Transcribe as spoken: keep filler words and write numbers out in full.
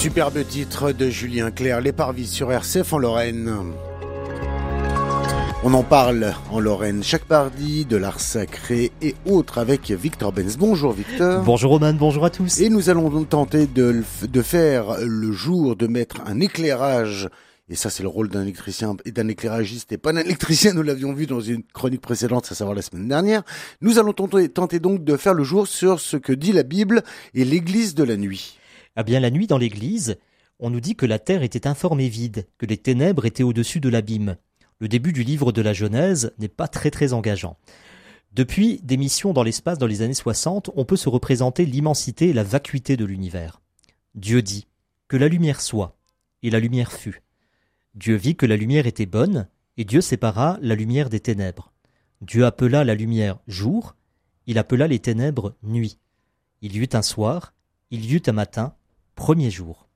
Superbe titre de Julien Clerc, Les Parvis sur R C F en Lorraine. On en parle en Lorraine chaque mardi de l'art sacré et autres avec Victor Benz. Bonjour Victor. Bonjour Roman, bonjour à tous. Et nous allons tenter de, de faire le jour, de mettre un éclairage. Et ça, c'est le rôle d'un électricien et d'un éclairagiste et pas d'un électricien. Nous l'avions vu dans une chronique précédente, à savoir la semaine dernière. Nous allons tenter, tenter donc de faire le jour sur ce que dit la Bible et l'église de la nuit. Ah bien, la nuit dans l'église, on nous dit que la terre était informe et vide, que les ténèbres étaient au-dessus de l'abîme. Le début du livre de la Genèse n'est pas très très engageant. Depuis des missions dans l'espace dans les années soixante, on peut se représenter l'immensité et la vacuité de l'univers. Dieu dit que la lumière soit, et la lumière fut. Dieu vit que la lumière était bonne, et Dieu sépara la lumière des ténèbres. Dieu appela la lumière jour, il appela les ténèbres nuit. Il y eut un soir, il y eut un matin, premier jour.